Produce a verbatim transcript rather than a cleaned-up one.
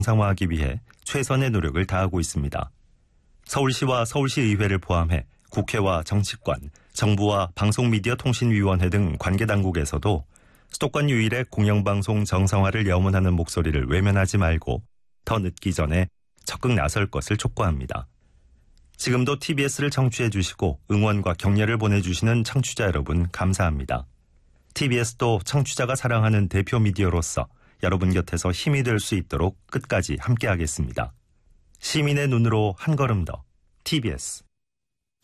정상화하기 위해 최선의 노력을 다하고 있습니다. 서울시와 서울시의회를 포함해 국회와 정치권, 정부와 방송미디어통신위원회 등 관계당국에서도 수도권 유일의 공영방송 정상화를 염원하는 목소리를 외면하지 말고 더 늦기 전에 적극 나설 것을 촉구합니다. 지금도 티비에스를 청취해 주시고 응원과 격려를 보내주시는 청취자 여러분 감사합니다. 티비에스도 청취자가 사랑하는 대표 미디어로서 여러분 곁에서 힘이 될 수 있도록 끝까지 함께하겠습니다. 시민의 눈으로 한 걸음 더 티비에스